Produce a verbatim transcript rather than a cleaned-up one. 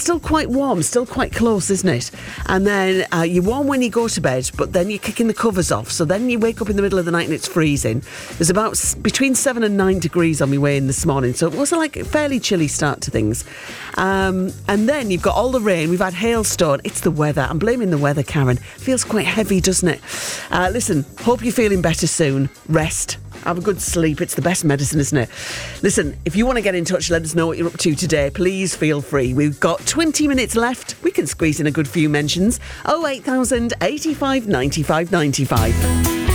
still quite warm, still quite close, isn't it? And then uh, you're warm when you go to bed, but then you're kicking the covers off. So then you wake up in the middle of the night and it's freezing. There's about s- between seven and nine degrees on my way in this morning. So it was like a fairly chilly start to things. Um, and then you've got all the rain. We've had hailstone. It's the weather. I'm blaming the weather, Karen. Feels quite heavy, doesn't it? Uh, listen, hope you're feeling better soon. Rest. Have a good sleep. It's the best medicine, isn't it? Listen, if you want to get in touch, let us know what you're up to today. Please feel free. We've got twenty minutes left. We can squeeze in a good few mentions. oh eight thousand eighty-five ninety-five ninety-five.